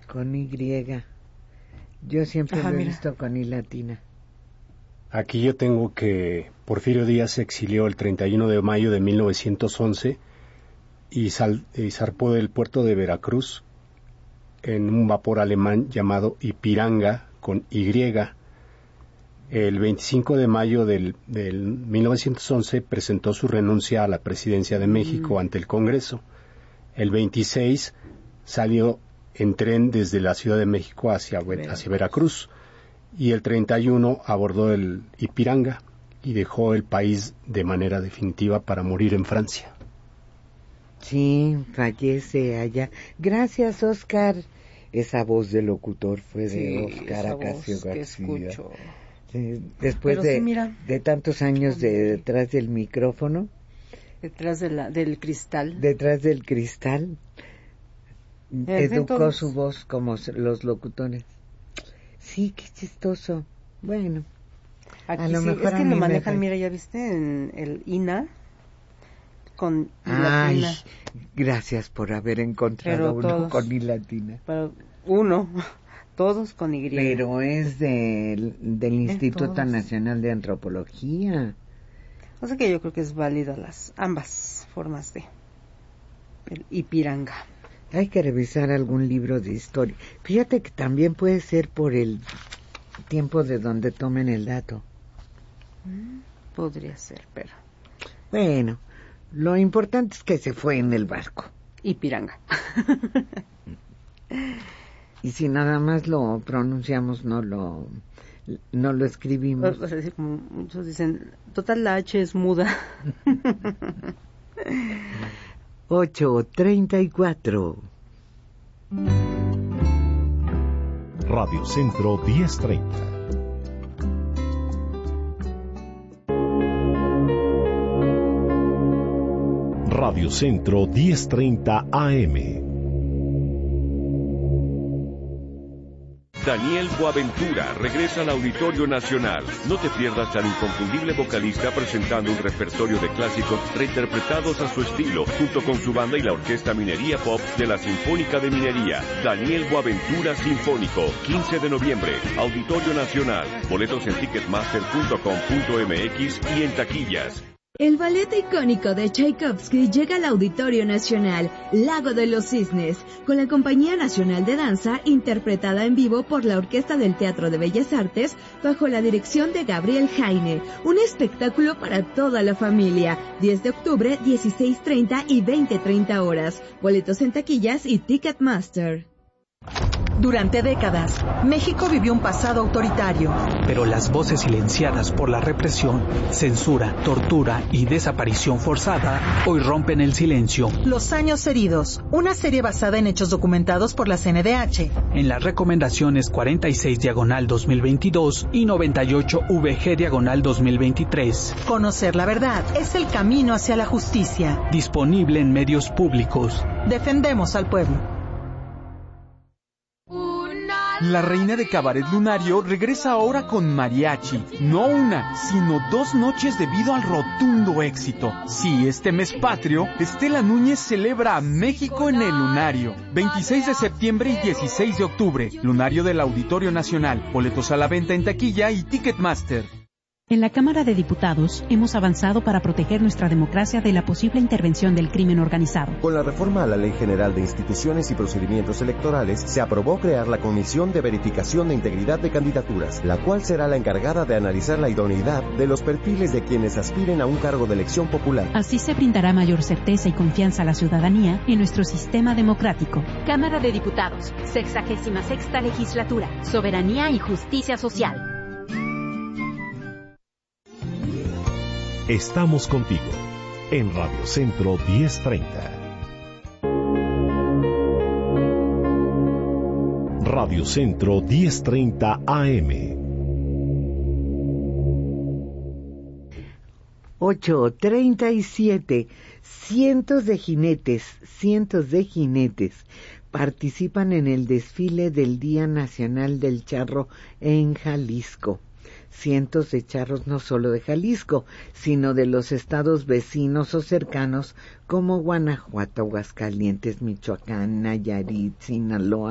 Con Y. Yo siempre lo he visto con I latina. Aquí yo tengo que Porfirio Díaz se exilió el 31 de mayo de 1911 y zarpó del puerto de Veracruz en un vapor alemán llamado Ipiranga, con Y. El 25 de mayo del 1911 presentó su renuncia a la presidencia de México ante el Congreso. El 26 salió en tren desde la Ciudad de México hacia Veracruz, y el 31 abordó el Ipiranga y dejó el país de manera definitiva para morir en Francia. Sí, fallece allá. Gracias, Oscar. Esa voz de locutor fue de Oscar Acacio García. Sí, después de tantos años detrás del micrófono. Detrás del cristal. Detrás del cristal. Educó su voz como los locutores. Sí, qué chistoso. Bueno, aquí a lo sí, mejor es que lo manejan, mira, ya viste, en el INA, con I latina. Gracias por haber encontrado uno con I latina. Pero todos con Y. Pero es del Instituto Nacional de Antropología. O sea que yo creo que es válida ambas formas de el Ipiranga. Hay que revisar algún libro de historia. Fíjate que también puede ser por el tiempo de donde tomen el dato. Podría ser, pero... Bueno, lo importante es que se fue en el barco. Ipiranga. Y si nada más lo pronunciamos, no lo escribimos. O sea, como muchos dicen, total la H es muda. 8:34. Radio Centro 1030. Radio Centro 1030 AM. Daniel Boaventura regresa al Auditorio Nacional. No te pierdas al inconfundible vocalista presentando un repertorio de clásicos reinterpretados a su estilo, junto con su banda y la Orquesta Minería Pop de la Sinfónica de Minería. Daniel Boaventura Sinfónico, 15 de noviembre, Auditorio Nacional. Boletos en ticketmaster.com.mx y en taquillas. El ballet icónico de Tchaikovsky llega al Auditorio Nacional, Lago de los Cisnes, con la Compañía Nacional de Danza, interpretada en vivo por la Orquesta del Teatro de Bellas Artes, bajo la dirección de Gabriel Jaine. Un espectáculo para toda la familia. 10 de octubre, 16:30 y 20:30 horas. Boletos en taquillas y Ticketmaster. Durante décadas, México vivió un pasado autoritario. Pero las voces silenciadas por la represión, censura, tortura y desaparición forzada hoy rompen el silencio. Los años heridos, una serie basada en hechos documentados por la CNDH. En las recomendaciones 46/2022 y 98/VG/2023. Conocer la verdad es el camino hacia la justicia. Disponible en medios públicos. Defendemos al pueblo. La reina de Cabaret Lunario regresa ahora con mariachi. No una, sino 2 noches debido al rotundo éxito. Sí, este mes patrio, Estela Núñez celebra a México en el Lunario. 26 de septiembre y 16 de octubre. Lunario del Auditorio Nacional. Boletos a la venta en taquilla y Ticketmaster. En la Cámara de Diputados hemos avanzado para proteger nuestra democracia de la posible intervención del crimen organizado. Con la reforma a la Ley General de Instituciones y Procedimientos Electorales, se aprobó crear la Comisión de Verificación de Integridad de Candidaturas, la cual será la encargada de analizar la idoneidad de los perfiles de quienes aspiren a un cargo de elección popular. Así se brindará mayor certeza y confianza a la ciudadanía en nuestro sistema democrático. Cámara de Diputados, 66ª Legislatura, Soberanía y Justicia Social. Estamos contigo en Radio Centro 1030. Radio Centro 1030 AM. 8:37. Cientos de jinetes participan en el desfile del Día Nacional del Charro en Jalisco. Cientos de charros no solo de Jalisco, sino de los estados vecinos o cercanos como Guanajuato, Aguascalientes, Michoacán, Nayarit, Sinaloa,